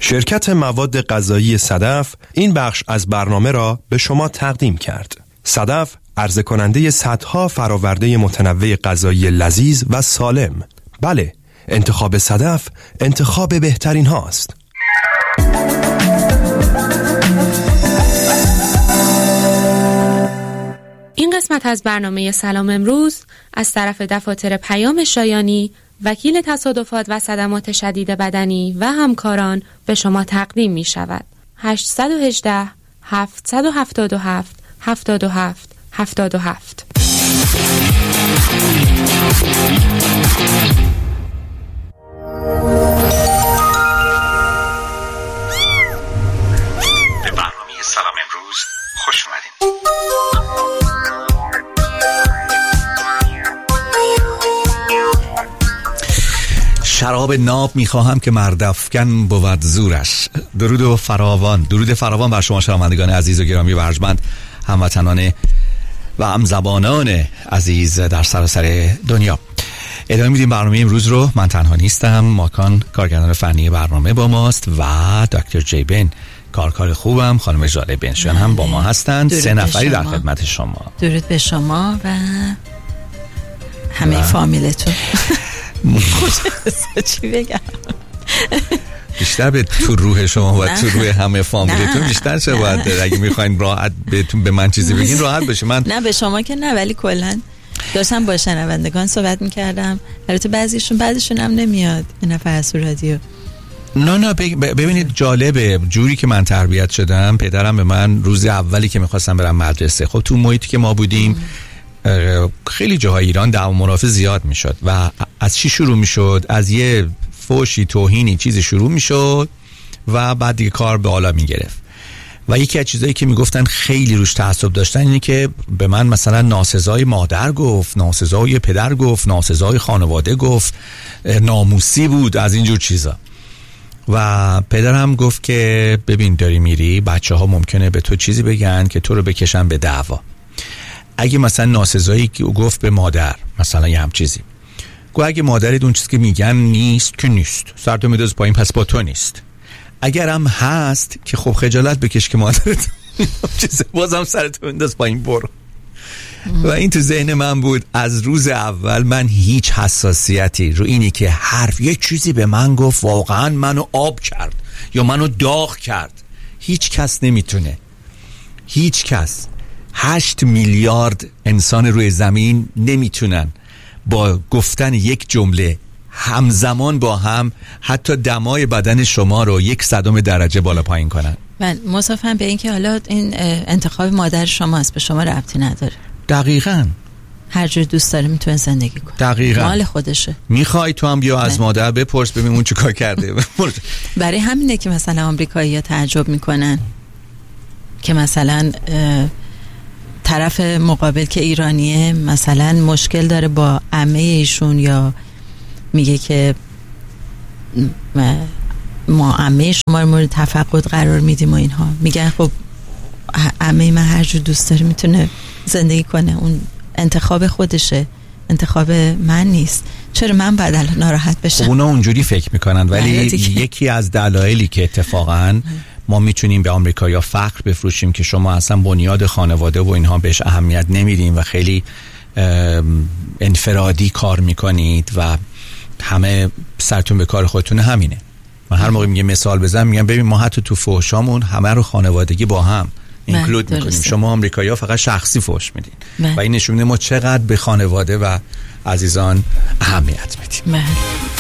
شرکت مواد غذایی صدف این بخش از برنامه را به شما تقدیم کرد. صدف عرضه کننده صدها فراورده متنوع غذایی لذیذ و سالم. بله، انتخاب صدف انتخاب بهترین هاست. این قسمت از برنامه سلام امروز از طرف دفاتر پیام شایانی، وکیل تصادفات و صدمات شدید بدنی و همکاران به شما تقدیم می شود. 818 777 77 77. به برنامه سلام امروز خوش اومدین. شراب ناب میخواهم که مردافکن بود زورش. درود فراوان بر شما شنوندگان عزیز و گرامی و ارجمند، هموطنان و همزبانان عزیز در سراسر دنیا. ادامه میدیم برنامه امروز رو. من تنها نیستم، ماکان کارگردان فنی برنامه با ماست و دکتر جیبن کار خوبم، خانم ژاله بنشان هم با ما هستند. 3 نفری در خدمت شما. درود به شما و همه فامیلتون. چی بگم؟ بیشتر به تو روح شما و تو روح همه فامیلتون بیشتر چه باید داره؟ اگه میخواین راحت بهتون به من چیزی بگین راحت بشه. من نه به شما که نه، ولی کلا داشتم با شنوندگان صحبت میکردم. البته بعضیشون هم نمیاد این نفر از رادیو. نه ببینید جالبه، جوری که من تربیت شدم، پدرم به من روز اولی که میخواستم برم مدرسه، خب تو محیطی که ما بودیم خیلی جاهای ایران دعوا مرافع زیاد میشد و از چی شروع میشد؟ از یه فوشی، توهینی، چیزی شروع میشد و بعد دیگه کار به بالا میگرفت. و یکی از چیزایی که میگفتن خیلی روش تعصب داشتن اینه که به من مثلا ناسزای مادر گفت، ناسزای پدر گفت، ناسزای خانواده گفت، ناموسی بود، از اینجور چیزا. و پدرم گفت که ببین داری میری، بچه ها ممکنه به تو چیزی بگن که تو رو بکشن به دعوا. اگه مثلا ناسزایی که گفت به مادر، مثلا یه هم چیزی گفت اگه مادرت اون چیزی که میگن نیست که نیست، سرتو میداز پایین، پس با تو نیست. اگرم هست که خب خجالت بکش که مادرت چیزی بازم سرتو میداز پایین، برو. و این تو ذهن من بود از روز اول. من هیچ حساسیتی رو اینی که حرف یه چیزی به من گفت واقعا منو آب کرد یا منو داغ کرد، هیچ کس نمیتونه، هیچ کس. 8 میلیارد انسان روی زمین نمیتونن با گفتن یک جمله همزمان با هم حتی دمای بدن شما رو 1/100 درجه بالا پایین کنن. من مصافم به این که حالا این انتخاب مادر شماست، به شما ربطی نداره. دقیقاً هر جور دوست داره میتونه زندگی کنه، دقیقاً مال خودشه. میخوای تو هم بیا از مادر بپرس ببین اون چه کار کرده. برای همینه که مثلا آمریکایی‌ها تعجب میکنن که مثلا طرف مقابل که ایرانیه مثلا مشکل داره با عمه ایشون، یا میگه که ما عمه شما رو مورد تفقد قرار میدیم و اینها، میگن خب عمه من هر جور دوست داره میتونه زندگی کنه، اون انتخاب خودشه، انتخاب من نیست. چرا من باید ناراحت بشم؟ اونا اونجوری فکر میکنن، ولی یکی از دلایلی که اتفاقاً ما میتونیم به آمریکایی‌ها فخر بفروشیم که شما اصلا بنیاد خانواده و اینها بهش اهمیت نمیدین و خیلی انفرادی کار میکنید و همه سرتون به کار خودتون، همینه. من هر موقع میگم مثال بزنم میگم ببین ما حتی تو فحشامون همه رو خانوادگی با هم اینکلود میکنیم. شما آمریکایی‌ها فقط شخصی فحش میدین و این نشون میده ما چقدر به خانواده و عزیزان اهمیت میدیم.